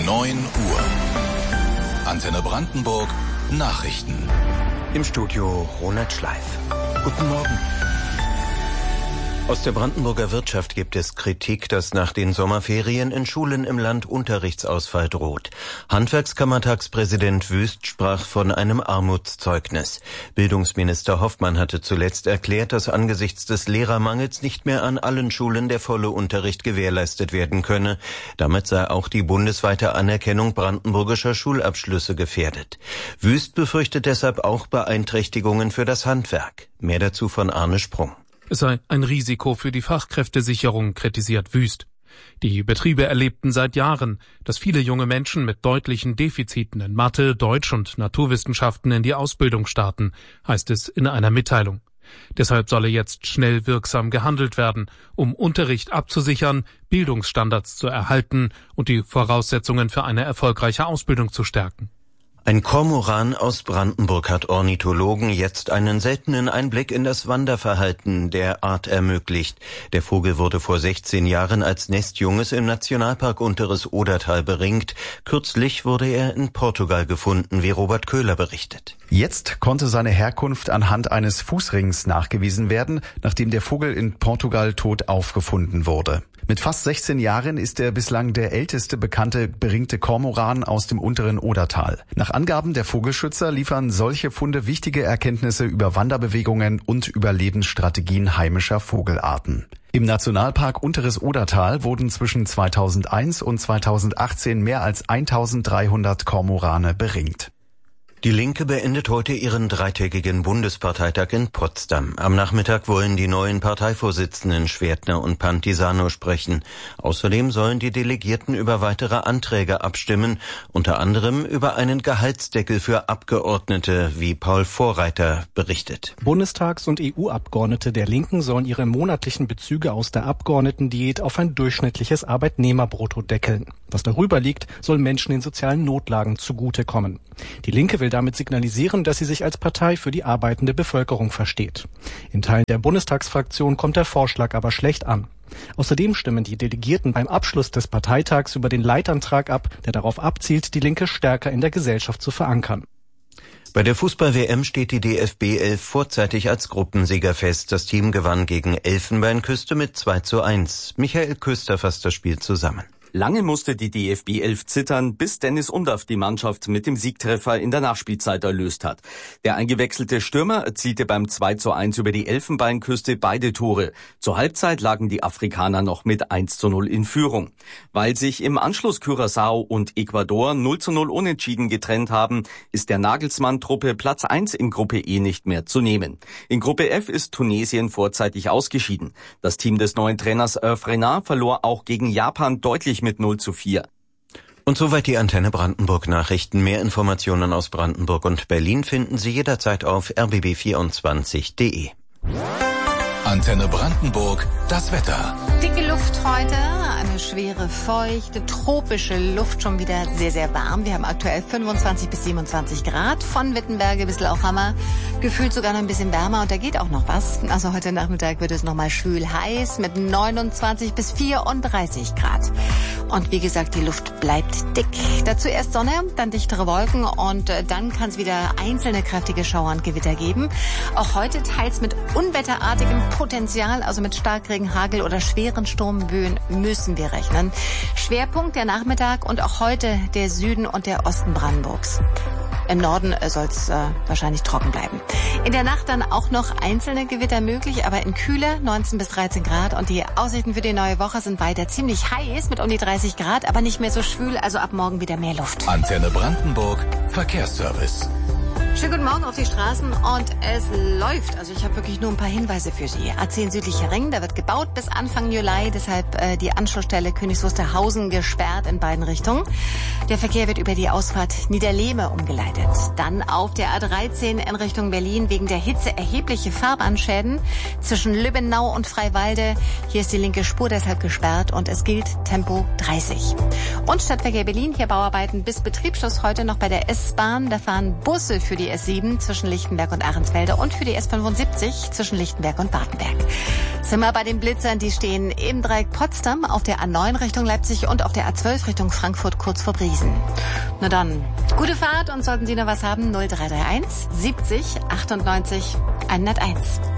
9 Uhr. Antenne Brandenburg Nachrichten. Im Studio Ronald Schleif. Guten Morgen. Aus der Brandenburger Wirtschaft gibt es Kritik, dass nach den Sommerferien in Schulen im Land Unterrichtsausfall droht. Handwerkskammertagspräsident Wüst sprach von einem Armutszeugnis. Bildungsminister Hoffmann hatte zuletzt erklärt, dass angesichts des Lehrermangels nicht mehr an allen Schulen der volle Unterricht gewährleistet werden könne. Damit sei auch die bundesweite Anerkennung brandenburgischer Schulabschlüsse gefährdet. Wüst befürchtet deshalb auch Beeinträchtigungen für das Handwerk. Mehr dazu von Arne Sprung. Es sei ein Risiko für die Fachkräftesicherung, kritisiert Wüst. Die Betriebe erlebten seit Jahren, dass viele junge Menschen mit deutlichen Defiziten in Mathe, Deutsch und Naturwissenschaften in die Ausbildung starten, heißt es in einer Mitteilung. Deshalb solle jetzt schnell wirksam gehandelt werden, um Unterricht abzusichern, Bildungsstandards zu erhalten und die Voraussetzungen für eine erfolgreiche Ausbildung zu stärken. Ein Kormoran aus Brandenburg hat Ornithologen jetzt einen seltenen Einblick in das Wanderverhalten der Art ermöglicht. Der Vogel wurde vor 16 Jahren als Nestjunges im Nationalpark Unteres Odertal beringt. Kürzlich wurde er in Portugal gefunden, wie Robert Köhler berichtet. Jetzt konnte seine Herkunft anhand eines Fußrings nachgewiesen werden, nachdem der Vogel in Portugal tot aufgefunden wurde. Mit fast 16 Jahren ist er bislang der älteste bekannte beringte Kormoran aus dem unteren Odertal. Nach Angaben der Vogelschützer liefern solche Funde wichtige Erkenntnisse über Wanderbewegungen und über Lebensstrategien heimischer Vogelarten. Im Nationalpark Unteres Odertal wurden zwischen 2001 und 2018 mehr als 1300 Kormorane beringt. Die Linke beendet heute ihren dreitägigen Bundesparteitag in Potsdam. Am Nachmittag wollen die neuen Parteivorsitzenden Schwertner und Pantisano sprechen. Außerdem sollen die Delegierten über weitere Anträge abstimmen, unter anderem über einen Gehaltsdeckel für Abgeordnete, wie Paul Vorreiter berichtet. Bundestags- und EU-Abgeordnete der Linken sollen ihre monatlichen Bezüge aus der Abgeordnetendiät auf ein durchschnittliches Arbeitnehmerbrutto deckeln. Was darüber liegt, soll Menschen in sozialen Notlagen zugutekommen. Die Linke will damit signalisieren, dass sie sich als Partei für die arbeitende Bevölkerung versteht. In Teilen der Bundestagsfraktion kommt der Vorschlag aber schlecht an. Außerdem stimmen die Delegierten beim Abschluss des Parteitags über den Leitantrag ab, der darauf abzielt, die Linke stärker in der Gesellschaft zu verankern. Bei der Fußball-WM steht die DFB 11 vorzeitig als Gruppensieger fest. Das Team gewann gegen Elfenbeinküste mit 2:1. Michael Köster fasst das Spiel zusammen. Lange musste die DFB 11 zittern, bis Dennis Undaff die Mannschaft mit dem Siegtreffer in der Nachspielzeit erlöst hat. Der eingewechselte Stürmer erzielte beim 2:1 über die Elfenbeinküste beide Tore. Zur Halbzeit lagen die Afrikaner noch mit 1:0 in Führung. Weil sich im Anschluss Curaçao und Ecuador 0:0 unentschieden getrennt haben, ist der Nagelsmann-Truppe Platz 1 in Gruppe E nicht mehr zu nehmen. In Gruppe F ist Tunesien vorzeitig ausgeschieden. Das Team des neuen Trainers Hervé Renard verlor auch gegen Japan deutlich mit 0:4. Und soweit die Antenne Brandenburg Nachrichten. Mehr Informationen aus Brandenburg und Berlin finden Sie jederzeit auf rbb24.de. Antenne Brandenburg, das Wetter. Dicke Luft heute, eine schwere, feuchte, tropische Luft, schon wieder sehr, sehr warm. Wir haben aktuell 25 bis 27 Grad, von Wittenberge bis Lauchhammer, gefühlt sogar noch ein bisschen wärmer und da geht auch noch was. Also heute Nachmittag wird es nochmal schwül heiß mit 29 bis 34 Grad. Und wie gesagt, die Luft bleibt dick. Dazu erst Sonne, dann dichtere Wolken und dann kann es wieder einzelne kräftige Schauer und Gewitter geben. Auch heute teils mit unwetterartigem Potenzial, also mit Starkregen, Hagel oder schweren Sturmböen müssen wir rechnen. Schwerpunkt der Nachmittag und auch heute der Süden und der Osten Brandenburgs. Im Norden soll es wahrscheinlich trocken bleiben. In der Nacht dann auch noch einzelne Gewitter möglich, aber in Kühle 19 bis 13 Grad. Und die Aussichten für die neue Woche sind weiter ziemlich heiß mit um die 30 Grad, aber nicht mehr so schwül, also ab morgen wieder mehr Luft. Antenne Brandenburg, Verkehrsservice. Schönen guten Morgen auf die Straßen und es läuft. Also ich habe wirklich nur ein paar Hinweise für Sie. A10 südlicher Ring, da wird gebaut bis Anfang Juli, deshalb die Anschlussstelle Königs Wusterhausen gesperrt in beiden Richtungen. Der Verkehr wird über die Ausfahrt Niederlehme umgeleitet. Dann auf der A13 in Richtung Berlin wegen der Hitze erhebliche Fahrbahnschäden zwischen Lübbenau und Freiwalde. Hier ist die linke Spur deshalb gesperrt und es gilt Tempo 30. Und Stadtverkehr Berlin, hier Bauarbeiten bis Betriebsschluss heute noch bei der S-Bahn. Da fahren Busse für die S7 zwischen Lichtenberg und Ahrensfelde und für die S75 zwischen Lichtenberg und Wartenberg. Sind wir bei den Blitzern, die stehen im Dreieck Potsdam, auf der A9 Richtung Leipzig und auf der A12 Richtung Frankfurt kurz vor Briesen. Na dann, gute Fahrt und sollten Sie noch was haben, 0331 70 98 101.